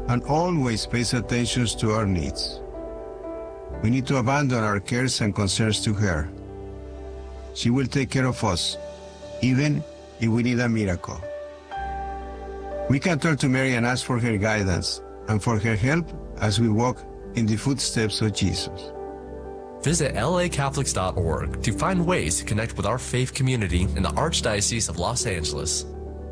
and always pays attention to our needs. We need to abandon our cares and concerns to her. She will take care of us, even if we need a miracle. We can turn to Mary and ask for her guidance and for her help as we walk in the footsteps of Jesus. Visit lacatholics.org to find ways to connect with our faith community in the Archdiocese of Los Angeles.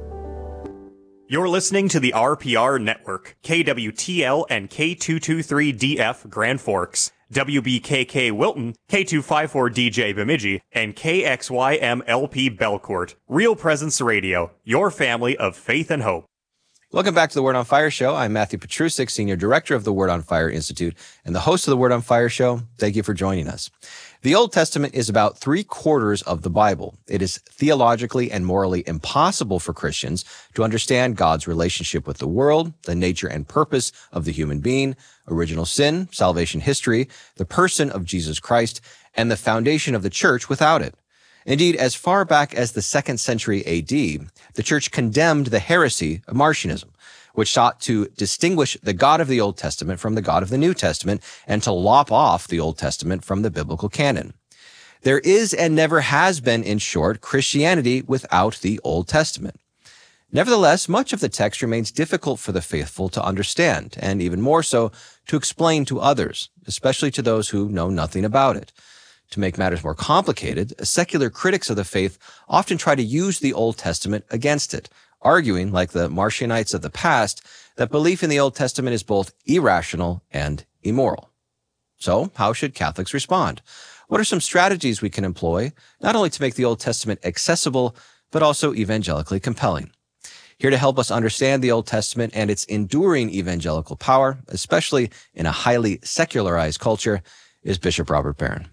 You're listening to the RPR Network, KWTL and K223DF Grand Forks, WBKK Wilton, K254DJ Bemidji, and KXYMLP Belcourt. Real Presence Radio, your family of faith and hope. Welcome back to the Word on Fire Show. I'm Matthew Petrusik, Senior Director of the Word on Fire Institute and the host of the Word on Fire Show. Thank you for joining us. The Old Testament is about 3/4 of the Bible. It is theologically and morally impossible for Christians to understand God's relationship with the world, the nature and purpose of the human being, original sin, salvation history, the person of Jesus Christ, and the foundation of the church without it. Indeed, as far back as the 2nd century AD, the church condemned the heresy of Marcionism, which sought to distinguish the God of the Old Testament from the God of the New Testament and to lop off the Old Testament from the biblical canon. There is and never has been, in short, Christianity without the Old Testament. Nevertheless, much of the text remains difficult for the faithful to understand, and even more so, to explain to others, especially to those who know nothing about it. To make matters more complicated, secular critics of the faith often try to use the Old Testament against it, arguing, like the Marcionites of the past, that belief in the Old Testament is both irrational and immoral. So, how should Catholics respond? What are some strategies we can employ, not only to make the Old Testament accessible, but also evangelically compelling? Here to help us understand the Old Testament and its enduring evangelical power, especially in a highly secularized culture, is Bishop Robert Barron.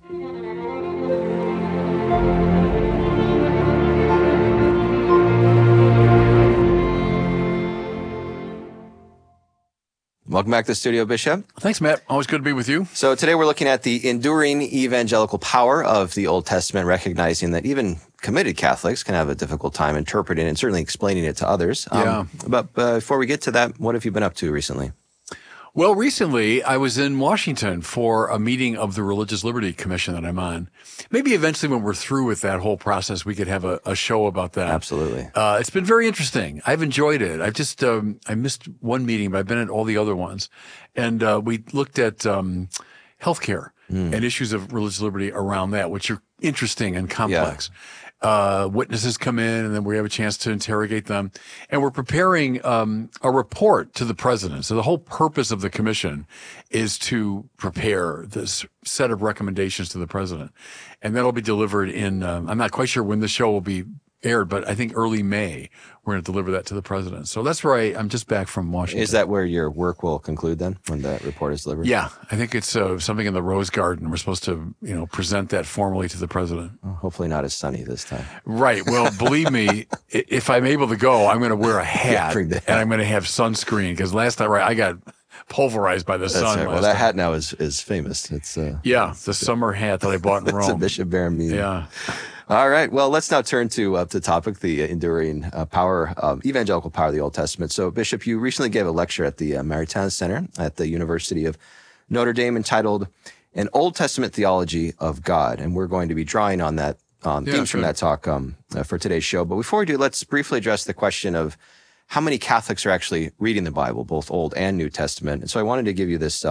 Welcome back to the studio, Bishop. Thanks, Matt. Always good to be with you. So today we're looking at the enduring evangelical power of the Old Testament, recognizing that even committed Catholics can have a difficult time interpreting and certainly explaining it to others. But before we get to that, what have you been up to recently? Well, recently I was in Washington for a meeting of the Religious Liberty Commission that I'm on. Maybe eventually when we're through with that whole process, we could have a show about that. Absolutely. It's been very interesting. I've enjoyed it. I've just, I missed one meeting, but I've been at all the other ones. And we looked at healthcare and issues of religious liberty around that, which are interesting and complex. Yeah. Witnesses come in and then we have a chance to interrogate them. And we're preparing a report to the president. So the whole purpose of the commission is to prepare this set of recommendations to the president. And that'll be delivered in, I'm not quite sure when the show will be aired, but I think early May, we're going to deliver that to the president. So that's where I'm just back from Washington. Is that where your work will conclude then, when that report is delivered? Yeah. I think it's something in the Rose Garden. We're supposed to, present that formally to the president. Well, hopefully not as sunny this time. Right. Well, believe me, if I'm able to go, I'm going to wear a hat and I'm going to have sunscreen, because last time I got pulverized by the sun. Right. Well, that hat now is famous. It's the summer hat that I bought in Rome. It's a Bishop Barron meme. Yeah. All right. Well, let's now turn to the topic, the enduring power, evangelical power of the Old Testament. So, Bishop, you recently gave a lecture at the Maritain Center at the University of Notre Dame entitled "An Old Testament Theology of God," and we're going to be drawing on that themes from that talk for today's show. But before we do, let's briefly address the question of how many Catholics are actually reading the Bible, both Old and New Testament. And so, I wanted to give you this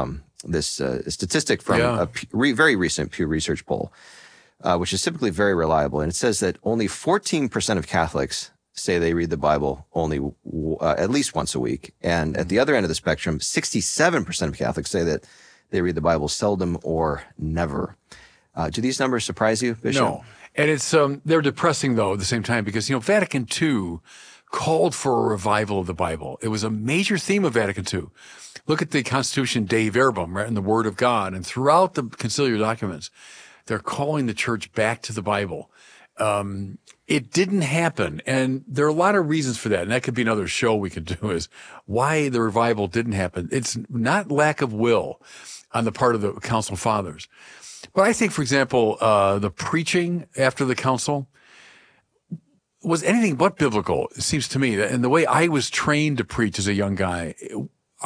statistic from a very recent Pew Research poll. Which is typically very reliable. And it says that only 14% of Catholics say they read the Bible only at least once a week. And at the other end of the spectrum, 67% of Catholics say that they read the Bible seldom or never. Do these numbers surprise you, Bishop? No. And it's they're depressing, though, at the same time, because, Vatican II called for a revival of the Bible. It was a major theme of Vatican II. Look at the Constitution Dei Verbum, right, in the Word of God. And throughout the conciliar documents, they're calling the church back to the Bible. It didn't happen. And there are a lot of reasons for that. And that could be another show we could do, is why the revival didn't happen. It's not lack of will on the part of the Council Fathers. But I think, for example, the preaching after the council was anything but biblical, it seems to me. And the way I was trained to preach as a young guy,